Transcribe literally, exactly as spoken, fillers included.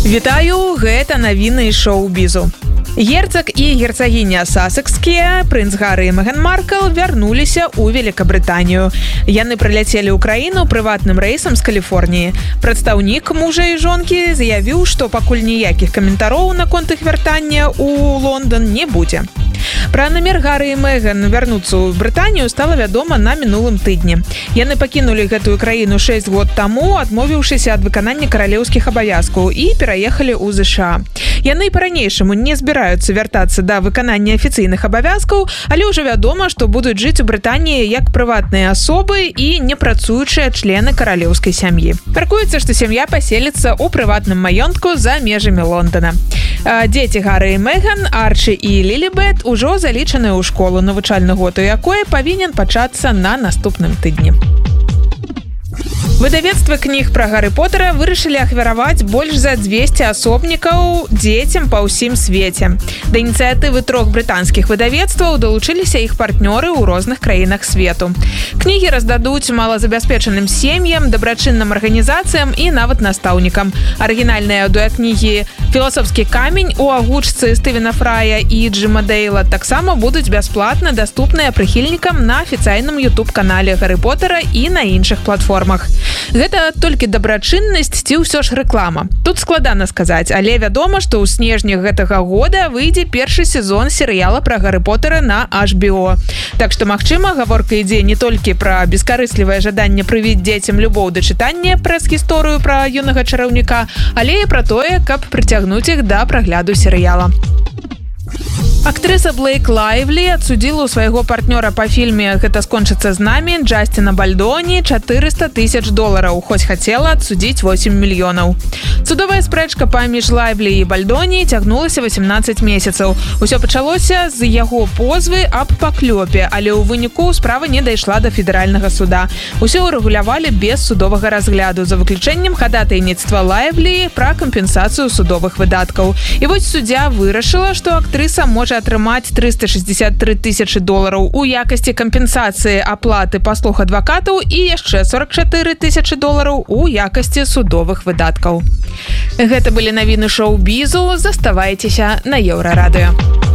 Вітаю, гэта навіны шоу-бізу. Герцог і герцагіня Сасекскія, прынц Гаррі і Меган Маркл вярнуліся ў Великабрытанію. Яны прыляцелі ў краіну прыватным рэйсам з Каліфорніі. Прадстаўнік мужа і жонкі заявіў, што пакуль ніякіх каментароў наконт іх вяртання ў Лондан не будзе. Пра намер Гаррі і Меган вярнуцца ў Брытанію стала вядома на мінулым тыдні. Яны пакінулі гэтую краіну шэсць год таму, адмовіўшыся ад выканання каралеўскіх абавязкаў і пераехалі ў ЗША. Яны па-ранейшаму не збіраюцца вяртацца да выканання афіцыйных абавязкаў, але ўжо вядома, што будуць жыць у Брытаніі як прыватныя асобы і непрацуючыя члены каралеўскай сям'і. Мяркуецца, што сям'я паселіцца ў прыватным маёнтку за межамі Лондона. Дзеці Гаррі і Меган, Арчі і Лілібет ужо залічаны ў школу, навучальны год у якой павінен пачацца на наступным тыдні. Выдавецтва кніг пра Гаррі Поттера вырашылі ахвяраваць больш за дзвесце асобнікаў дзецям па ўсім свеце. Да ініцыятывы трох брытанскіх выдавецтваў далучыліся іх партнёры ў розных краінах свету. Кнігі раздадуць малазабяспечаным сем'ям, дабрачынным арганізацыям і нават настаўнікам. Арыгінальныя аўдыокнігі «Філасофскі камень» у агучцы Стывена Фрая і Джима Дейла таксама будуць бясплатна даступныя прыхільнікам на афіцыйным ютуб-канале Гаррі Поттера і на іншых платформах. Гэта толькі дабрачыннасць ці ўсё ж рэклама. Тут складана сказаць, але вядома, што ў снежні гэтага года выйдзе першы сезон серыяла пра Гаррі Поттера на эйч би о. Так што, магчыма, гаворка ідзе не толькі пра бескарыслівае жаданне прывіць дзецям любоў да чытання праз гісторыю пра юнага чараўніка, але і пра тое, каб прыцягнуць іх да прагляду серыяла. Актрыса Блейк Лайвлі адсудзіла ў свайго партнёра па фільме «Гэта скончыцца з намі» Джасціна Бальдоні чатырыста тысяч долараў, хоць хацела адсудзіць восем мільёнаў. Судовая спрэчка паміж Лайвлі і Бальдоні цягнулася васемнаццаць месяцаў. Усё пачалося з яго позвы аб паклёпе, але ў выніку справа не дайшла да федэральнага суда. Усё урэгулявалі без судовага разгляду, за выключэннем хадатайніцтва Лайвлі пра кампенсацыю судовых выдаткаў. І вось суддзя вырашыла, што актрыса можа атрымаць трыста шэсцьдзесят тры тысячы долараў у якасці кампенсацыі аплаты паслуг адвакатаў і яшчэ сорок чатыры тысячы долараў у якасці судовых выдаткаў. Гэта былі навіны шоу-бізу. Заставайцеся на Еўрарадыё.